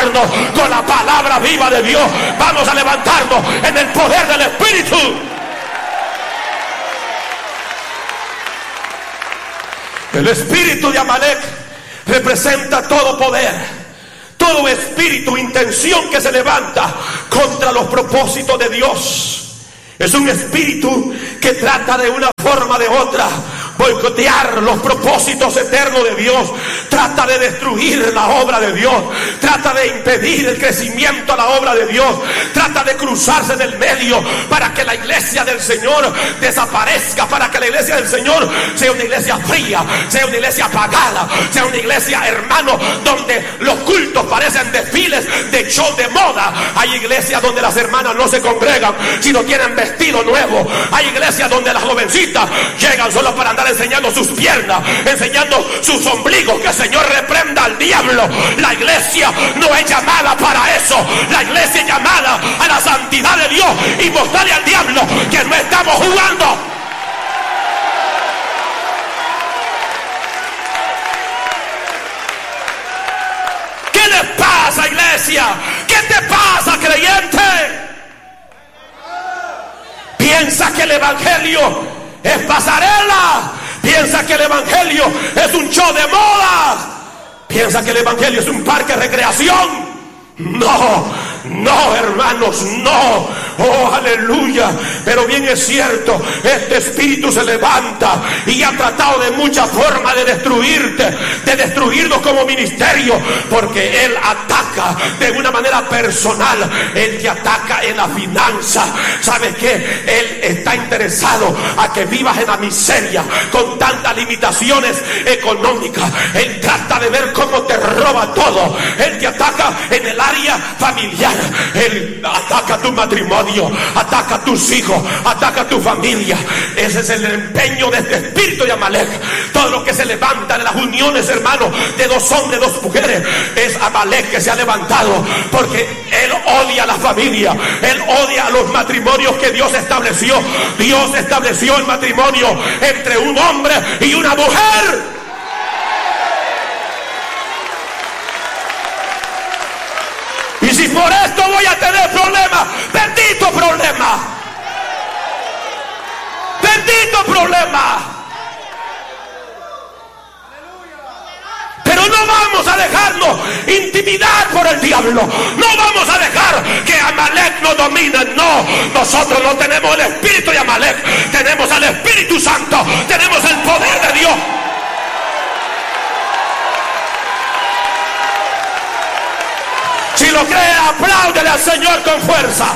levantarnos con la palabra viva de Dios. Vamos a levantarnos en el poder del Espíritu. El espíritu de Amalek representa todo poder, todo espíritu, intención que se levanta contra los propósitos de Dios. Es un espíritu que trata de una forma o de otra boicotear los propósitos eternos de Dios. Trata de destruir la obra de Dios. Trata de impedir el crecimiento a la obra de Dios. Trata de cruzarse en el medio para que la iglesia del Señor desaparezca, para que la iglesia del Señor sea una iglesia fría, sea una iglesia apagada, sea una iglesia, hermano, donde los cultos parecen desfiles de show de moda. Hay iglesias donde las hermanas no se congregan, sino tienen vestido nuevo. Hay iglesias donde las jovencitas llegan solo para andar enseñando sus piernas, enseñando sus ombligos. Que el Señor reprenda al diablo. La iglesia no es llamada para eso. La iglesia es llamada a la santidad de Dios y mostrarle al diablo que no estamos jugando. ¿Qué les pasa, iglesia? ¿Qué te pasa, creyente? Piensa que el evangelio es pasarela. Piensa que el evangelio es un show de moda. Piensa que el evangelio es un parque de recreación. No, no, hermanos, no. Oh, aleluya. Pero bien es cierto, este espíritu se levanta y ha tratado de muchas formas de destruirte, de destruirnos como ministerio, porque él ataca de una manera personal. Él te ataca en la finanza. ¿Sabes qué? Él está interesado a que vivas en la miseria con tantas limitaciones económicas. Él trata de ver cómo te roba todo. Él te ataca en el área familiar. Él ataca tu matrimonio, ataca a tus hijos, ataca a tu familia. Ese es el empeño de este espíritu de Amalek. Todo lo que se levanta en las uniones, hermanos, de dos hombres, dos mujeres, es Amalek que se ha levantado, porque él odia a la familia, él odia a los matrimonios que Dios estableció. Dios estableció el matrimonio entre un hombre y una mujer. Y si por esto voy a tener problemas, bendito problema. Bendito problema. Pero no vamos a dejarnos intimidar por el diablo. No vamos a dejar que Amalek nos domine. No, nosotros no tenemos el espíritu de Amalek. Tenemos al Espíritu Santo. Tenemos el poder de Dios. Si lo cree, apláudele al Señor con fuerza.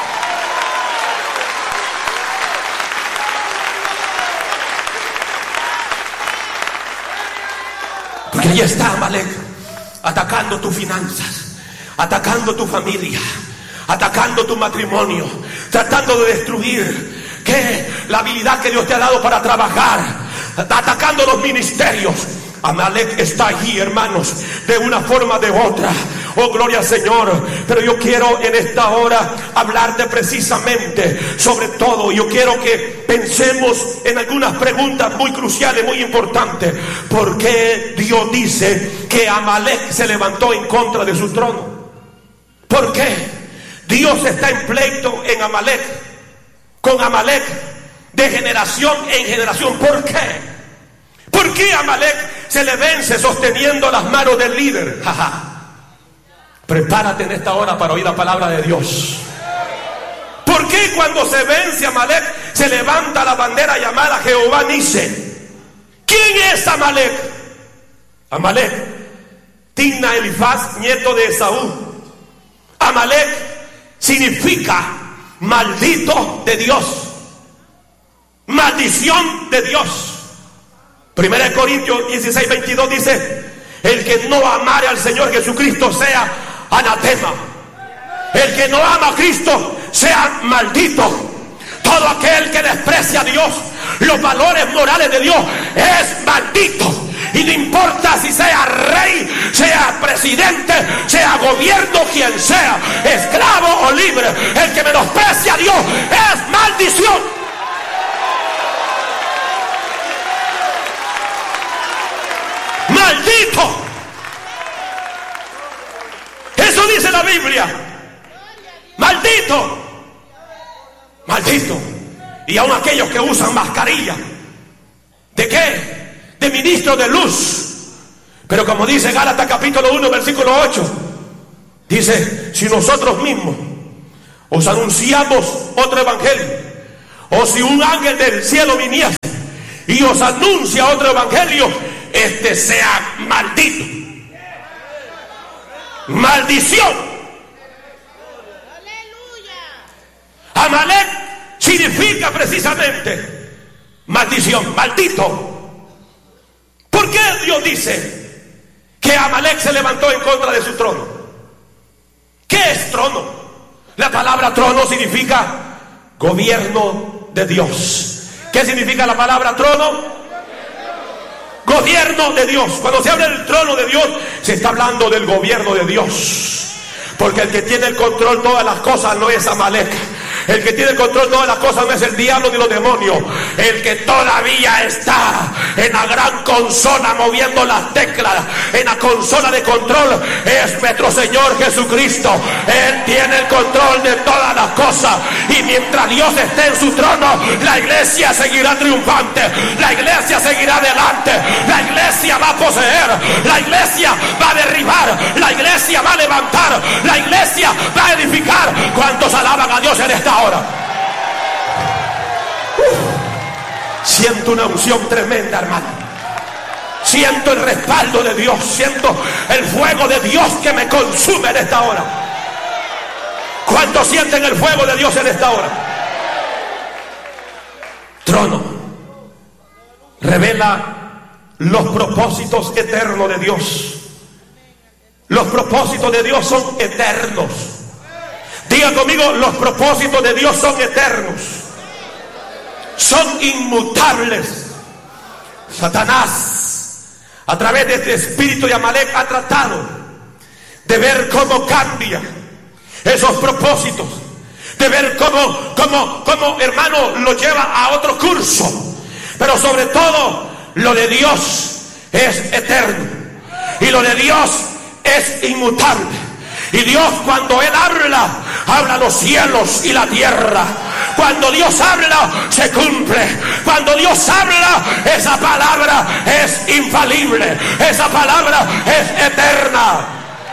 Porque ahí está Amalek, atacando tus finanzas, atacando tu familia, atacando tu matrimonio, tratando de destruir la habilidad que Dios te ha dado para trabajar, atacando los ministerios. Amalek está allí, hermanos, de una forma o de otra. Oh, gloria al Señor. Pero yo quiero en esta hora hablarte precisamente sobre todo. Yo quiero que pensemos en algunas preguntas muy cruciales, muy importantes. ¿Por qué Dios dice que Amalek se levantó en contra de su trono? ¿Por qué Dios está en pleito en Amalek, con Amalek, de generación en generación? ¿Por qué? ¿Por qué Amalek se le vence sosteniendo las manos del líder? Prepárate en esta hora para oír la palabra de Dios. ¿Por qué cuando se vence Amalek se levanta la bandera llamada Jehová Nise? ¿Quién es Amalek? Amalek, Timna Elifaz, nieto de Esaú. Amalek significa maldito de Dios, maldición de Dios. 1 Corintios 16:22 dice: el que no amare al Señor Jesucristo sea anatema. El que no ama a Cristo sea maldito. Todo aquel que desprecia a Dios, los valores morales de Dios, es maldito. Y no importa si sea rey, sea presidente, sea gobierno, quien sea, esclavo o libre, el que menosprecia a Dios es maldición. Maldito. Eso Eso dice la Biblia. Maldito. Maldito. Y aun aquellos que usan mascarilla. ¿De qué? De ministros de luz. Pero como dice Gálatas capítulo 1 versículo 8, dice: si nosotros mismos os anunciamos otro evangelio, o si un ángel del cielo viniese y os anuncia otro evangelio, este sea maldito. Maldición. Amalek significa precisamente maldición, maldito. ¿Por qué Dios dice que Amalek se levantó en contra de su trono? ¿Qué es trono? La palabra trono significa gobierno de Dios. ¿Qué significa la palabra trono? Gobierno de Dios. Cuando se habla del trono de Dios, se está hablando del gobierno de Dios. Porque el que tiene el control de todas las cosas no es Amalek. El que tiene el control de todas las cosas no es el diablo ni los demonios. El que todavía está en la gran consola moviendo las teclas, en la consola de control, es nuestro Señor Jesucristo. Él tiene el control de todas las cosas. Y mientras Dios esté en su trono, la iglesia seguirá triunfante. La iglesia seguirá adelante. La iglesia va a poseer. La iglesia va a derribar. La iglesia va a levantar. La iglesia va a edificar. ¿Cuántos alaban a Dios en esta hora? Siento una unción tremenda, hermano. Siento el respaldo de Dios. Siento el fuego de Dios que me consume en esta hora. ¿Cuántos sienten el fuego de Dios en esta hora? Trono revela los propósitos eternos de Dios. Los propósitos de Dios son eternos. Diga conmigo: los propósitos de Dios son eternos. Son inmutables. Satanás, a través de este espíritu de Amalek, ha tratado de ver cómo cambia esos propósitos, de ver cómo hermano, lo lleva a otro curso. Pero sobre todo, lo de Dios es eterno. Y lo de Dios es inmutable. Y Dios, cuando Él habla los cielos y la tierra. Cuando Dios habla, se cumple. Cuando Dios habla, esa palabra es infalible. Esa palabra es eterna.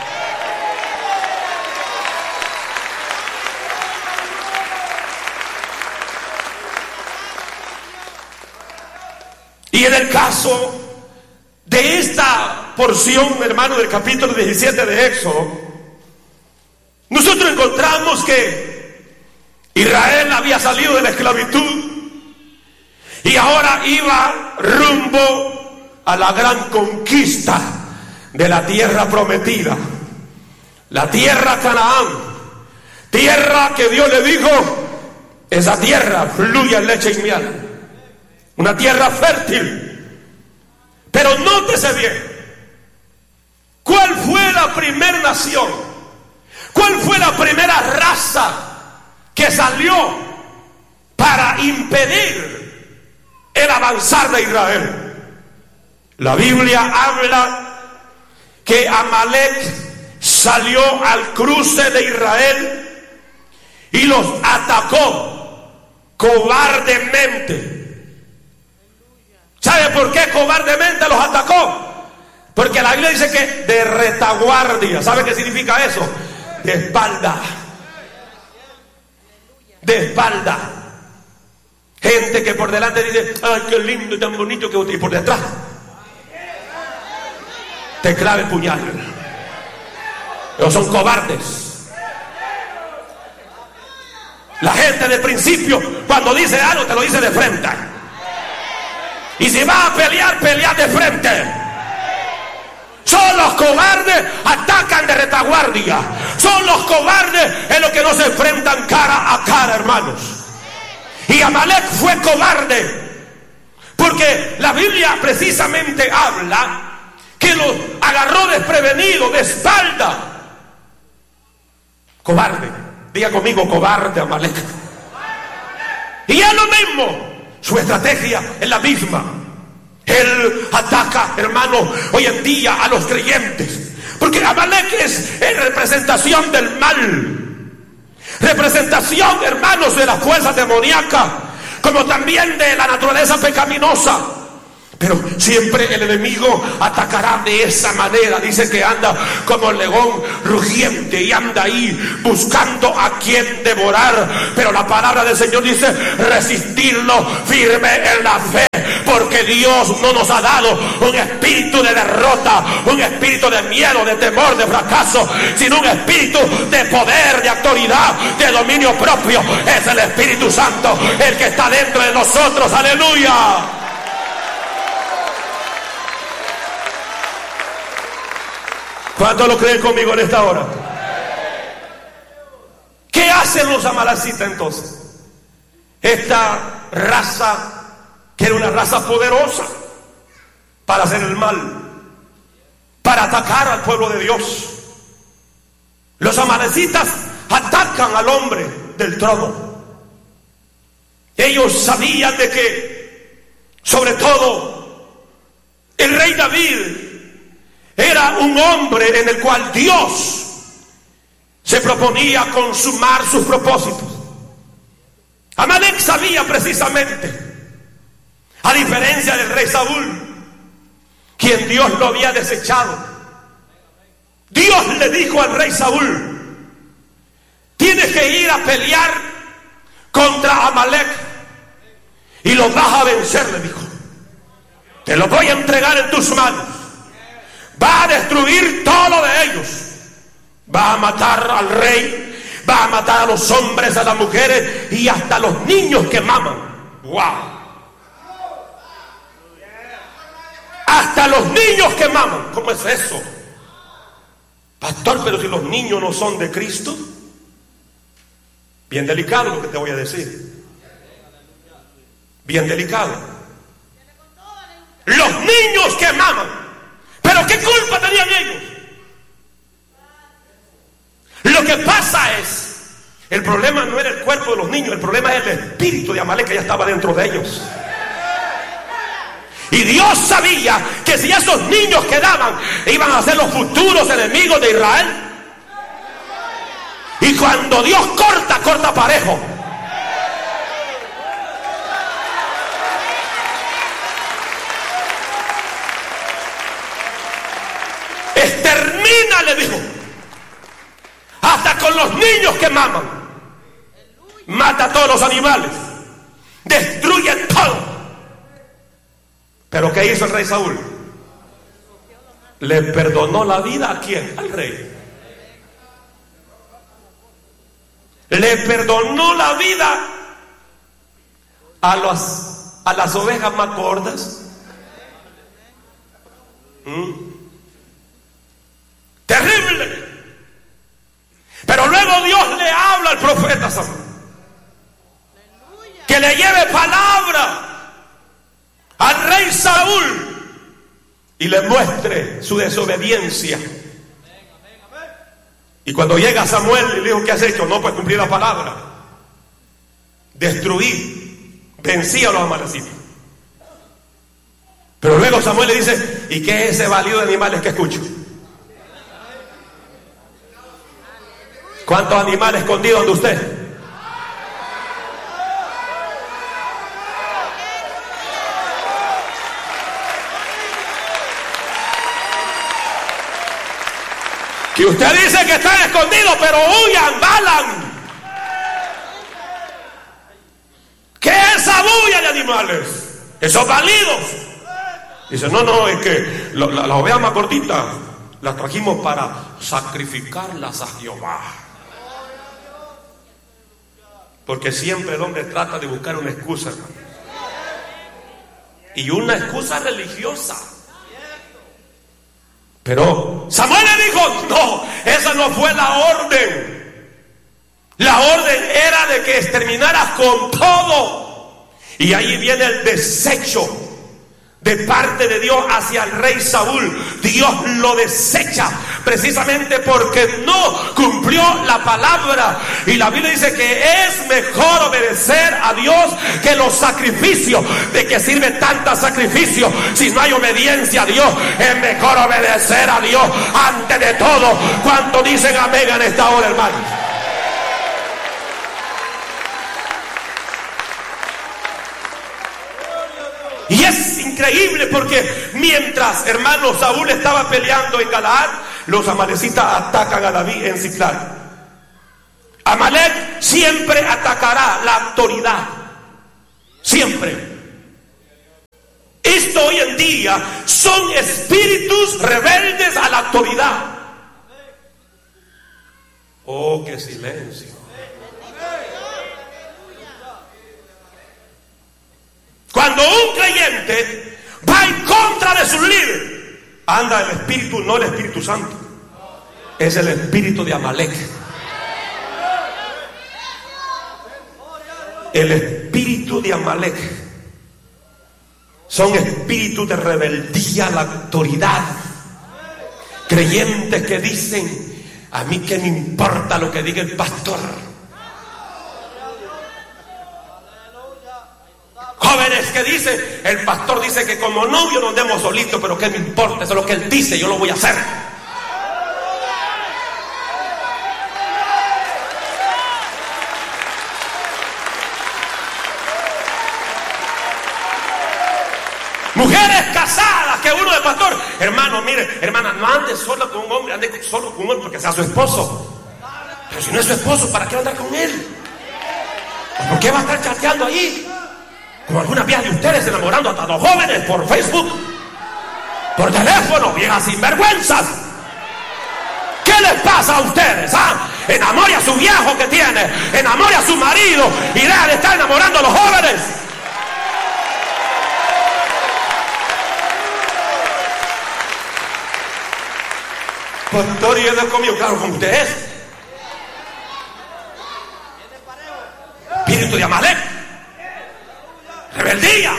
Y en el caso de esta porción, hermano, del capítulo 17 de Éxodo, nosotros encontramos que Israel había salido de la esclavitud y ahora iba rumbo a la gran conquista de la tierra prometida, la tierra Canaán, tierra que Dios le dijo: esa tierra fluye leche y miel. Una tierra fértil. Pero nótese bien, ¿cuál fue la primera nación? ¿Cuál fue la primera raza que salió para impedir el avanzar de Israel? La Biblia habla que Amalek salió al cruce de Israel y los atacó cobardemente. ¿Sabe por qué cobardemente los atacó? Porque la Biblia dice que de retaguardia. ¿Sabe qué significa eso? De espalda. De espalda. Gente que por delante dice: ay, qué lindo y tan bonito, que... y por detrás te clave el puñal. Ellos son cobardes. La gente de principio, cuando dice algo, te lo dice de frente. Y si va a pelear, pelea de frente. Son los cobardes, atacan de retaguardia. Son los cobardes en los que no se enfrentan cara a cara, hermanos. Y Amalek fue cobarde, porque la Biblia precisamente habla que los agarró desprevenidos, de espalda. Cobarde. Diga conmigo: cobarde Amalek. Y es lo mismo. Su estrategia es la misma. Él ataca, hermano, hoy en día a los creyentes Porque Amalek es representación del mal, representación, hermanos, de las fuerzas demoníacas, como también de la naturaleza pecaminosa. Pero siempre el enemigo atacará de esa manera. Dice que anda como león rugiente y anda ahí buscando a quien devorar. Pero la palabra del Señor dice: resistirlo firme en la fe, porque Dios no nos ha dado un espíritu de derrota, un espíritu de miedo, de temor, de fracaso, sino un espíritu de poder, de autoridad, de dominio propio. Es el Espíritu Santo el que está dentro de nosotros. Aleluya. ¿Cuántos lo creen conmigo en esta hora? ¿Qué hacen los amalecitas entonces? Esta raza, que era una raza poderosa para hacer el mal, para atacar al pueblo de Dios. Los amalecitas atacan al hombre del trono. Ellos sabían de que, sobre todo, el rey David era un hombre en el cual Dios se proponía consumar sus propósitos. Amalek sabía precisamente, a diferencia del rey Saúl, quien Dios lo había desechado. Dios le dijo al rey Saúl: tienes que ir a pelear contra Amalek y lo vas a vencer, le dijo. Te lo voy a entregar en tus manos. Va a destruir todo de ellos. Va a matar al rey, va a matar a los hombres, a las mujeres y hasta a los niños que maman. ¡Wow! Hasta los niños que maman. ¿Cómo es eso? Pastor, pero si los niños no son de Cristo. Bien delicado lo que te voy a decir. Bien delicado. Los niños que maman. ¿Pero qué culpa tenían ellos? Lo que pasa es, el problema no era el cuerpo de los niños, el problema es el espíritu de Amalek que ya estaba dentro de ellos. Y Dios sabía que si esos niños quedaban, iban a ser los futuros enemigos de Israel. Y cuando Dios corta, corta parejo. Extermina, le dijo, hasta con los niños que maman. Mata a todos los animales, destruye todo. Pero ¿qué hizo el rey Saúl? Le perdonó la vida ¿a quién? Al rey. Le perdonó la vida a las ovejas más gordas. Terrible. Pero luego Dios le habla al profeta Samuel que le lleve palabra al rey Saúl y le muestre su desobediencia. Y cuando llega Samuel le dijo: ¿qué has hecho? No, pues cumplir la palabra. Destruí, vencí a los amalecitas. Pero luego Samuel le dice: ¿y qué es ese balido de animales que escucho? ¿Cuántos animales escondidos de usted? Que usted dice que están escondidos, pero huyan, balan. ¿Qué es esa bulla de animales? Esos balidos. Dice: no, es que las ovejas más cortitas las trajimos para sacrificarlas a Jehová. Porque siempre el hombre trata de buscar una excusa, hermano. Y una excusa religiosa. Pero Samuel le dijo: no, esa no fue la orden. La orden era de que exterminaras con todo. Y ahí viene el desecho de parte de Dios hacia el rey Saúl. Dios lo desecha precisamente porque no cumplió la palabra. Y la Biblia dice que es mejor obedecer a Dios que los sacrificios. ¿De qué sirve tanta sacrificio si no hay obediencia a Dios? Es mejor obedecer a Dios antes de todo. ¿Cuánto dicen amén en esta hora, hermanos? Y es increíble porque mientras, hermanos, Saúl estaba peleando en Galaad, los amalecitas atacan a David en Ziclag. Amalek siempre atacará la autoridad. Siempre. Esto hoy en día son espíritus rebeldes a la autoridad. Oh, qué silencio. Cuando un creyente va en contra de su líder, anda el espíritu, no el Espíritu Santo, es el espíritu de Amalek. El espíritu de Amalek son espíritus de rebeldía a la autoridad. Creyentes que dicen: a mí qué me importa lo que diga el pastor. Jóvenes que dicen: el pastor dice que como novio nos demos solitos, pero qué me importa, eso es lo que él dice, yo lo voy a hacer. Mujeres casadas que uno de pastor: hermano, mire, hermana, no ande sola con un hombre, ande solo con un hombre porque sea su esposo. Pero si no es su esposo, ¿para qué va a andar con él? ¿Por qué va a estar chateando ahí? Como algunas viejas de ustedes enamorando hasta los jóvenes por Facebook, por teléfono, viejas sinvergüenzas. ¿Qué les pasa a ustedes? Enamore a su viejo que tiene, enamore a su marido y deja de estar enamorando a los jóvenes. Pastor, y él es conmigo, claro, con usted es. Espíritu de Amalek, rebeldía.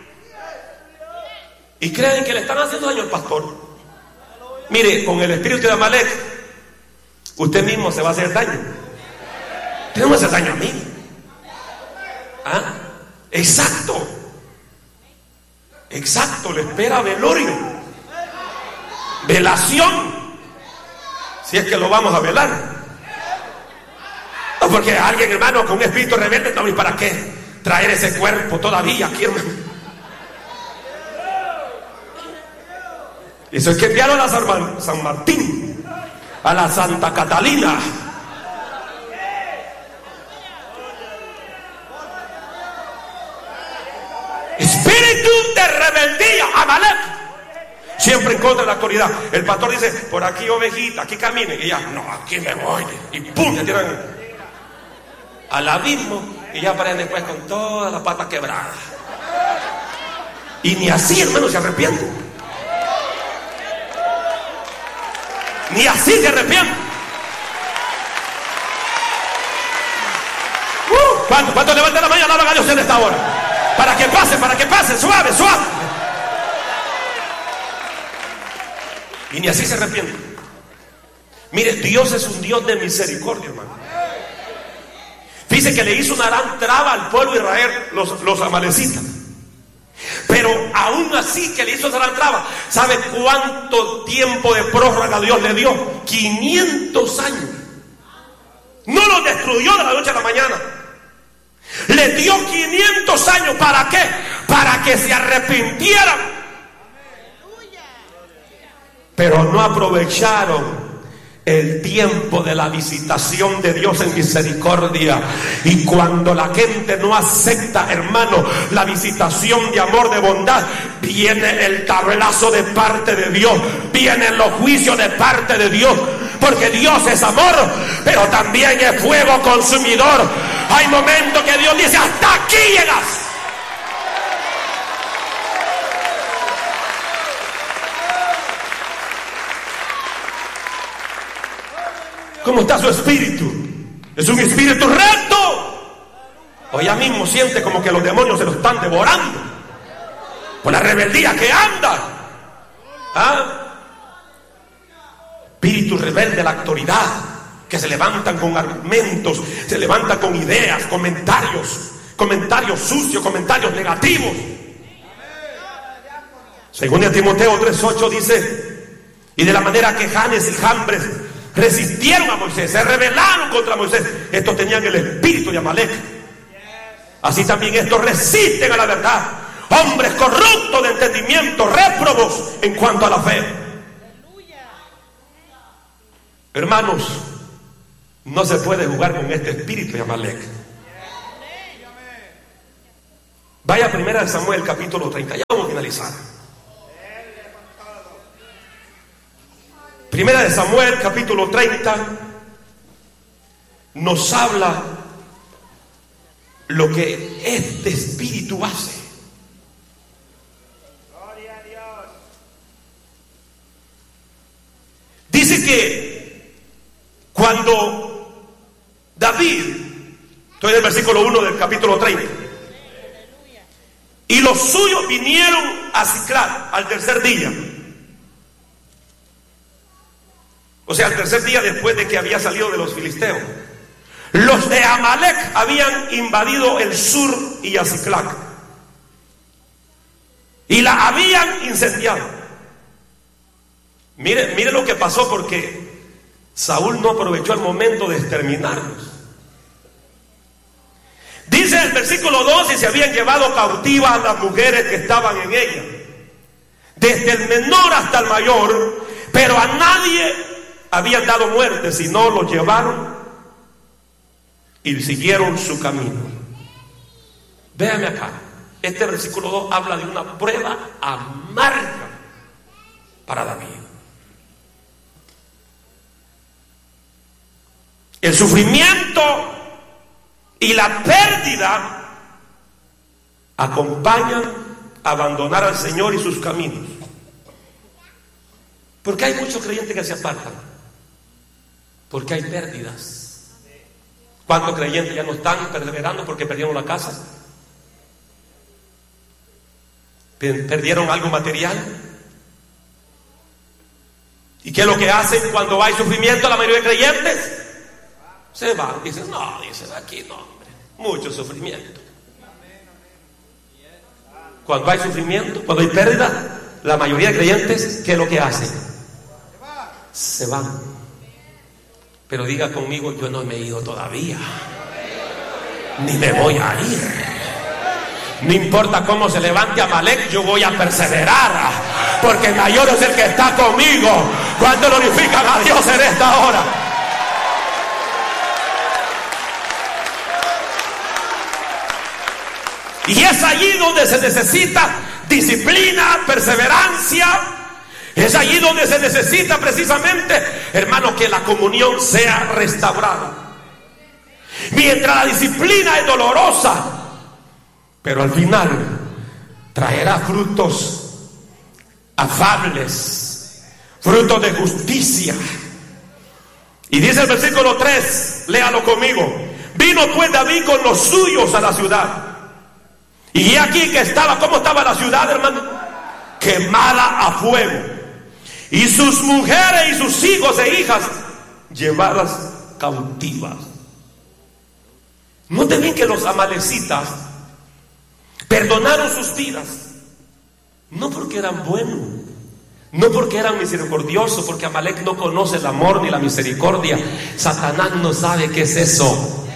Y creen que le están haciendo daño al pastor. Mire, con el espíritu de Amalek, usted mismo se va a hacer daño. Usted no me hace daño a mí. Exacto. Exacto, le espera velorio, velación, si es que lo vamos a velar. No, porque alguien, hermano, con un espíritu rebelde, no, ¿y para qué traer ese cuerpo todavía aquí, hermano? Eso hay que enviarlo a la San Martín, a la Santa Catalina. Espíritu de rebeldía, Amalek, siempre en contra de la autoridad. El pastor dice: por aquí, ovejita, aquí camine. Y ella: no, aquí me voy. Y pum, le tiran al abismo. Y ya aparece después con toda la pata quebrada. Y ni así, hermano, se arrepiente. Ni así se arrepiente. ¿Cuánto levantan la mano y alaban a Dios en esta hora? Para que pase, suave, suave. Y ni así se arrepiente. Mire, Dios es un Dios de misericordia, hermano. Dice que le hizo una gran traba al pueblo de Israel, los amalecitas. Pero aún así que le hizo esa gran traba, ¿sabe cuánto tiempo de prórroga Dios le dio? 500 años. No los destruyó de la noche a la mañana. Le dio 500 años. ¿Para qué? Para que se arrepintieran. Pero no aprovecharon el tiempo de la visitación de Dios en misericordia. Y cuando la gente no acepta, hermano, la visitación de amor, de bondad, viene el tablazo de parte de Dios, vienen los juicios de parte de Dios. Porque Dios es amor, pero también es fuego consumidor. Hay momentos que Dios dice: hasta aquí llegas. ¿Cómo está su espíritu? ¿Es un espíritu recto? O ya mismo siente como que los demonios se lo están devorando por la rebeldía que anda. espíritus rebeldes a la autoridad, que se levantan con argumentos, se levantan con ideas, comentarios sucios, comentarios negativos. Según de Timoteo 3:8 dice: y de la manera que Janes y Jambres resistieron a Moisés, se rebelaron contra Moisés, estos tenían el espíritu de Amalek. Así también estos resisten a la verdad, hombres corruptos de entendimiento, réprobos en cuanto a la fe. Hermanos, no se puede jugar con este espíritu de Amalek. Vaya a 1 Samuel capítulo 30, ya vamos a finalizar. 1 Samuel capítulo 30 nos habla lo que este espíritu hace. Dice que cuando David, estoy en el versículo 1 del capítulo 30, y los suyos vinieron a Siclag al tercer día, o sea, al tercer día después de que había salido de los filisteos, los de Amalek habían invadido el sur y a Siclag y la habían incendiado. Mire lo que pasó, porque Saúl no aprovechó el momento de exterminarlos. Dice el versículo 2: y se habían llevado cautivas a las mujeres que estaban en ella, desde el menor hasta el mayor, pero a nadie habían dado muerte, sino los llevaron y siguieron su camino. Véame acá, este versículo 2 habla de una prueba amarga para David. El sufrimiento y la pérdida acompañan a abandonar al Señor y sus caminos. Porque hay muchos creyentes que se apartan, porque hay pérdidas. ¿Cuántos creyentes ya no están perseverando porque perdieron la casa? ¿Perdieron algo material? ¿Y qué es lo que hacen cuando hay sufrimiento? La mayoría de creyentes se van, dicen: no, dicen aquí no, hombre, mucho sufrimiento. Cuando hay sufrimiento, cuando hay pérdida, la mayoría de creyentes, ¿qué es lo que hacen? Se van. Pero diga conmigo: yo no me he ido todavía, ni me voy a ir. No importa cómo se levante Amalek, yo voy a perseverar, porque mayor es el que está conmigo. ¿Cuánto glorifican a Dios en esta hora? Y es allí donde se necesita disciplina, perseverancia. Es allí donde se necesita precisamente, hermano, que la comunión sea restaurada. Mientras la disciplina es dolorosa, pero al final traerá frutos afables, frutos de justicia. Y dice el versículo 3, léalo conmigo: vino pues David con los suyos a la ciudad. Y aquí que estaba, ¿cómo estaba la ciudad, hermano? Quemada a fuego, y sus mujeres y sus hijos e hijas llevadas cautivas. Noten bien que los amalecitas perdonaron sus vidas, no porque eran buenos, no porque eran misericordiosos, porque Amalek no conoce el amor ni la misericordia. Satanás no sabe qué es eso.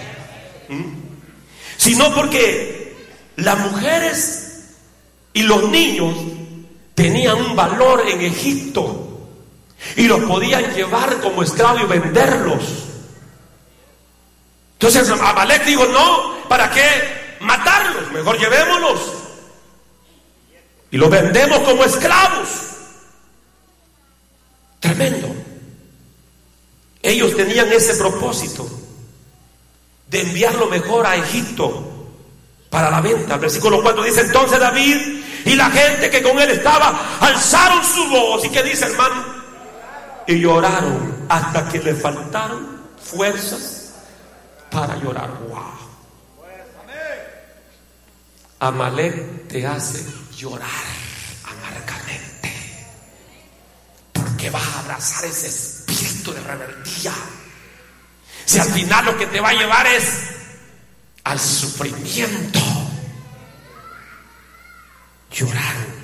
Sino porque las mujeres y los niños tenían un valor en Egipto y los podían llevar como esclavos y venderlos. Entonces Amalek dijo: no, ¿para qué matarlos? Mejor llevémoslos y los vendemos como esclavos. Tremendo. Ellos tenían ese propósito de enviarlo mejor a Egipto para la venta. El versículo 4 dice: entonces David y la gente que con él estaba alzaron su voz. ¿Y qué dice, hermano? Y lloraron hasta que le faltaron fuerzas para llorar. Wow. Amalek te hace llorar amargamente, porque vas a abrazar ese espíritu espíritu de rebeldía, si al final lo que te va a llevar es al sufrimiento? Lloraron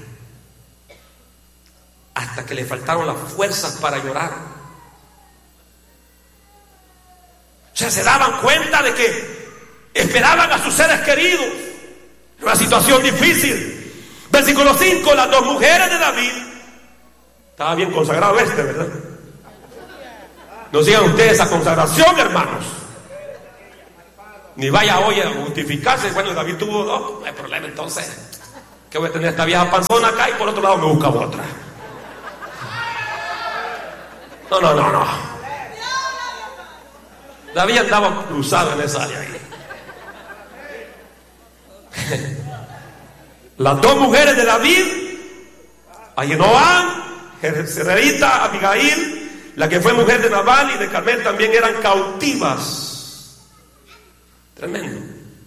hasta que le faltaron las fuerzas para llorar. O sea, se daban cuenta de que esperaban a sus seres queridos. Una situación difícil. Versículo 5, las dos mujeres de David. Estaba bien consagrado ¿verdad? No sigan ustedes esa consagración, hermanos. Ni vaya hoy a justificarse. Bueno, David tuvo, no hay problema entonces. Que voy a tener esta vieja panzona acá y por otro lado me busca otra. No. David andaba cruzado en esa área ahí. Las dos mujeres de David, Ahinoam, Jezreelita, Abigail, la que fue mujer de Nabal y de Carmel, también eran cautivas. Tremendo.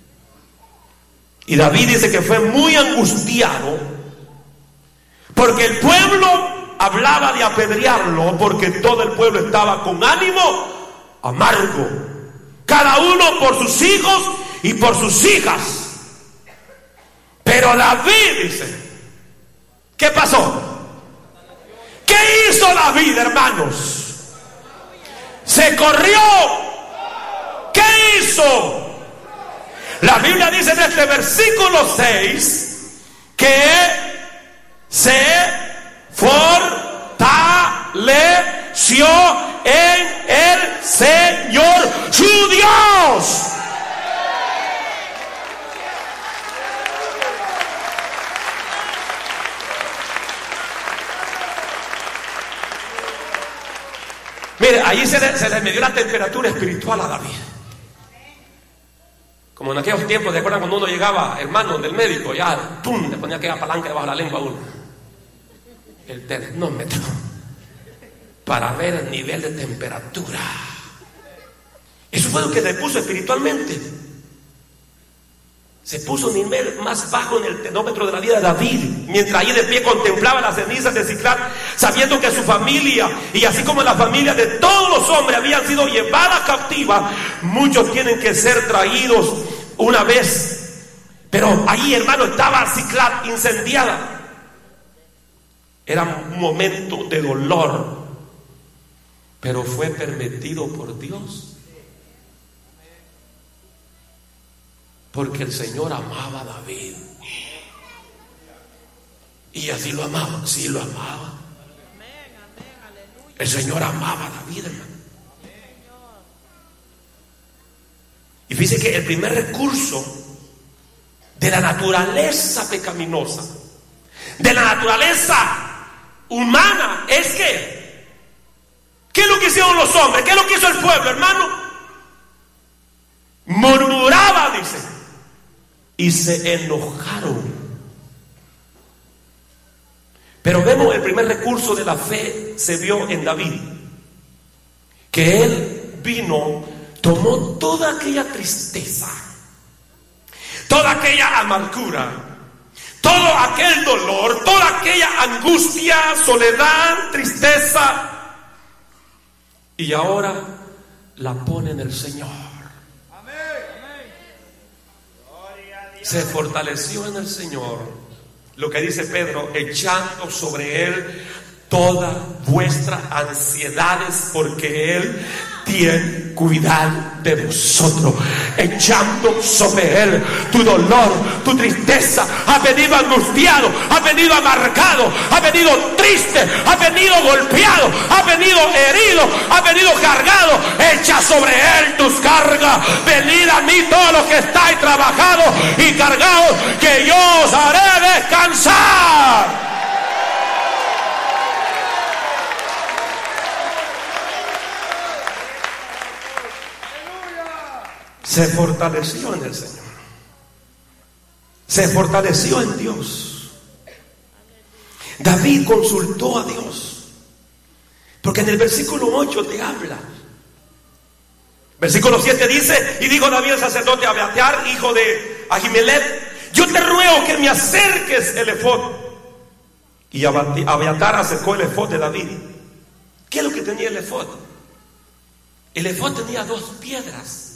Y David dice que fue muy angustiado porque el pueblo hablaba de apedrearlo, porque todo el pueblo estaba con ánimo amargo, cada uno por sus hijos y por sus hijas. Pero David dice, ¿qué pasó? ¿Qué hizo David, hermanos? Se corrió. ¿Qué hizo? La Biblia dice en este versículo 6 que se fortaleció en el Señor su Dios. Mire, ahí se le midió la temperatura espiritual a David. Como en aquellos tiempos, ¿de acuerdo? Cuando uno llegaba, hermano, del médico, ya, ¡pum!, le ponía aquella palanca debajo de la lengua a uno. El termómetro. Para ver el nivel de temperatura. Eso fue lo que le puso espiritualmente. Se puso un nivel más bajo en el termómetro de la vida de David, mientras allí de pie contemplaba las cenizas de Siclag, sabiendo que su familia, y así como la familia de todos los hombres habían sido llevadas cautivas, muchos tienen que ser traídos una vez. Pero ahí, hermano, estaba Siclag incendiada. Era un momento de dolor, pero fue permitido por Dios. Porque el Señor amaba a David. Y así lo amaba. Sí, lo amaba. El Señor amaba a David, hermano. Y fíjese que el primer recurso de la naturaleza pecaminosa, de la naturaleza humana, es que ¿qué es lo que hicieron los hombres? ¿Qué es lo que hizo el pueblo, hermano? Murmuraba, dice, y se enojaron. Pero vemos el primer recurso de la fe se vio en David, que él vino, tomó toda aquella tristeza, toda aquella amargura, todo aquel dolor, toda aquella angustia, soledad, tristeza, y ahora la pone en el Señor. Se fortaleció en el Señor, lo que dice Pedro, echando sobre él todas vuestras ansiedades, porque él tiene cuidado de vosotros. Echando sobre él tu dolor, tu tristeza. Has venido angustiado, has venido amargado, has venido triste, has venido golpeado, has venido herido, has venido cargado. Echa sobre él tus cargas. Venid a mí todos los que estáis trabajados y cargados, que yo os haré descansar. Se fortaleció en el Señor. Se fortaleció en Dios. David consultó a Dios. Porque en el versículo 8 te habla. Versículo 7 dice: y dijo David al sacerdote Abiatar, hijo de Ahimelech: yo te ruego que me acerques el efod. Y Abiatar acercó el efod de David. ¿Qué es lo que tenía el efod? El efod tenía dos piedras,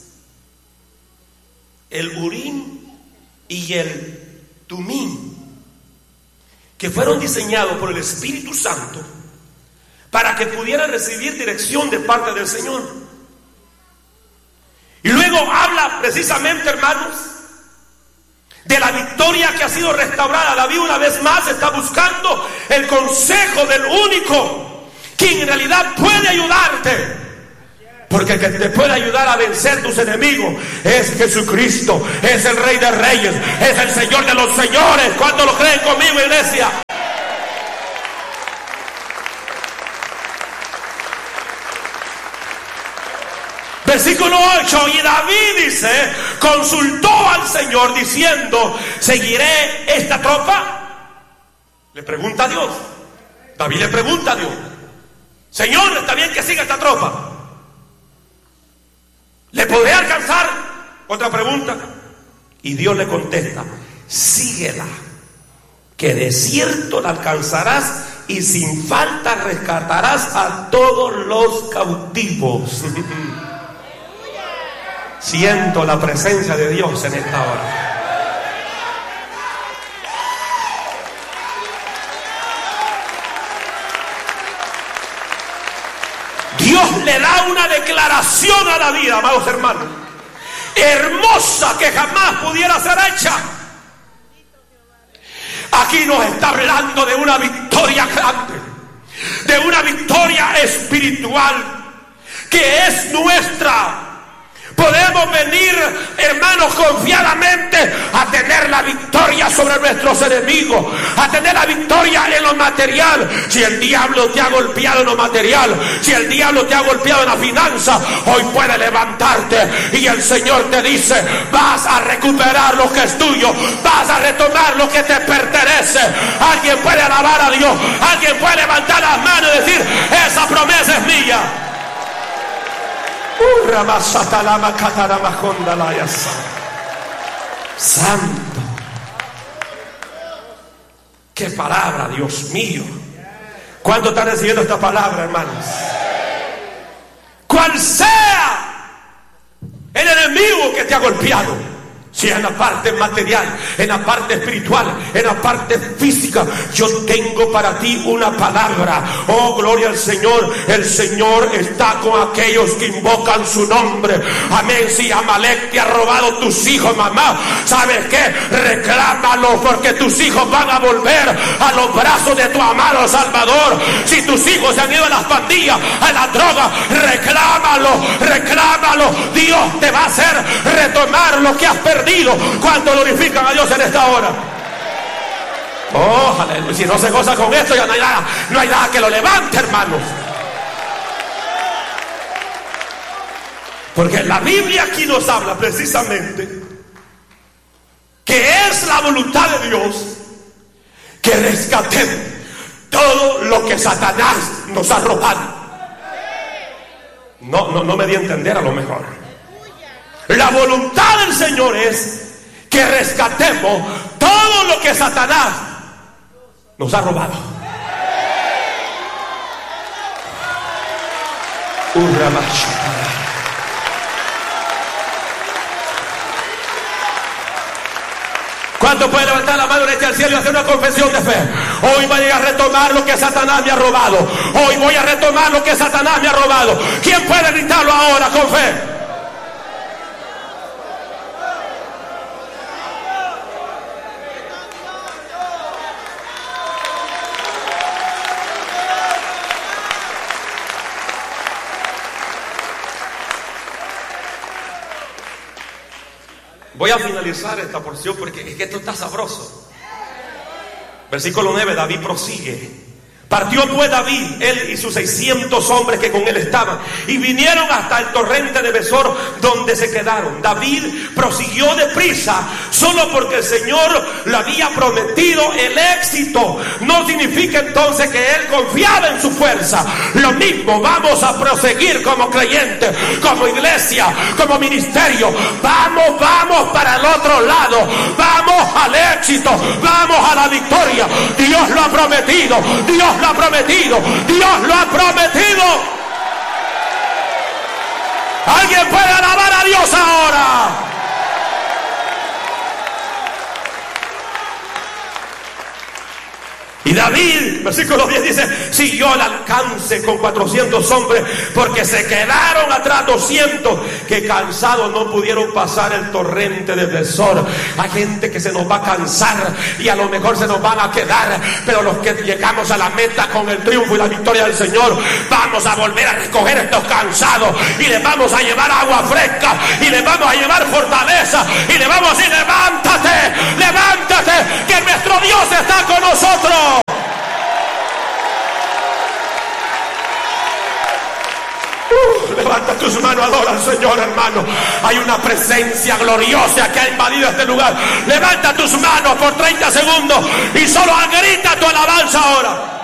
el Urim y el Tumim, que fueron diseñados por el Espíritu Santo para que pudieran recibir dirección de parte del Señor. Y luego habla precisamente, hermanos, de la victoria que ha sido restaurada. David una vez más está buscando el consejo del único quien en realidad puede ayudarte, porque el que te puede ayudar a vencer tus enemigos es Jesucristo, es el Rey de Reyes, es el Señor de los señores. ¿Cuántos lo creen conmigo, iglesia? Versículo 8, y David dice, consultó al Señor diciendo, ¿seguiré esta tropa? Le pregunta a Dios. David le pregunta a Dios, Señor, ¿está bien que siga esta tropa? ¿Le podré alcanzar? Otra pregunta. Y Dios le contesta, síguela, que de cierto la alcanzarás y sin falta rescatarás a todos los cautivos. Siento la presencia de Dios en esta hora. Dios le da una declaración a David, amados hermanos, hermosa, que jamás pudiera ser hecha. Aquí nos está hablando de una victoria grande, de una victoria espiritual que es nuestra. Podemos venir, hermanos, confiadamente a tener la victoria sobre nuestros enemigos, a tener la victoria en lo material. Si el diablo te ha golpeado en lo material, si el diablo te ha golpeado en la finanza, hoy puede levantarte y el Señor te dice, vas a recuperar lo que es tuyo, vas a retomar lo que te pertenece. Alguien puede alabar a Dios, alguien puede levantar las manos y decir, esa promesa es mía. Santo, qué palabra, Dios mío. ¿Cuánto están recibiendo esta palabra, hermanos? Cual sea el enemigo que te ha golpeado, si en la parte material, en la parte espiritual, en la parte física, yo tengo para ti una palabra. Oh, gloria al Señor. El Señor está con aquellos que invocan su nombre. Amén. Si Amalek te ha robado tus hijos, mamá, ¿sabes qué? Reclámalo, porque tus hijos van a volver a los brazos de tu amado Salvador. Si tus hijos se han ido a las pandillas, a la droga, reclámalo, reclámalo. Dios te va a hacer retomar lo que has perdido. ¿Cuánto glorifican a Dios en esta hora? Oh, aleluya. Si no se goza con esto, ya no hay nada que lo levante, hermanos. Porque la Biblia aquí nos habla precisamente que es la voluntad de Dios que rescatemos todo lo que Satanás nos ha robado. No me di a entender a lo mejor. La voluntad del Señor es que rescatemos todo lo que Satanás nos ha robado. ¿Cuánto puede levantar la mano derecha al cielo y hacer una confesión de fe? Hoy voy a retomar lo que Satanás me ha robado. Hoy voy a retomar lo que Satanás me ha robado. ¿Quién puede gritarlo ahora con fe? Voy a finalizar esta porción porque es que esto está sabroso. Versículo 9, David prosigue. Partió pues David, él y sus 600 hombres que con él estaban, y vinieron hasta el torrente de Besor, donde se quedaron. David prosiguió deprisa, solo porque el Señor le había prometido el éxito. No significa entonces que él confiaba en su fuerza. Lo mismo vamos a proseguir como creyentes, como iglesia, como ministerio. Vamos para el otro lado. Vamos al éxito, vamos a la victoria. Dios lo ha prometido, Dios lo ha prometido, Dios lo ha prometido. Alguien puede alabar a Dios ahora. Y David, versículo 10 dice, siguió al alcance con 400 hombres, porque se quedaron atrás 200 que cansados no pudieron pasar el torrente de Besor. Hay gente que se nos va a cansar y a lo mejor se nos van a quedar, pero los que llegamos a la meta con el triunfo y la victoria del Señor, vamos a volver a recoger estos cansados y les vamos a llevar agua fresca y les vamos a llevar fortaleza y les vamos a decir, levántate, levántate, que nuestro Dios está con nosotros. Levanta tus manos, adora al Señor, hermano. Hay una presencia gloriosa que ha invadido este lugar. Levanta tus manos por 30 segundos y solo grita tu alabanza ahora.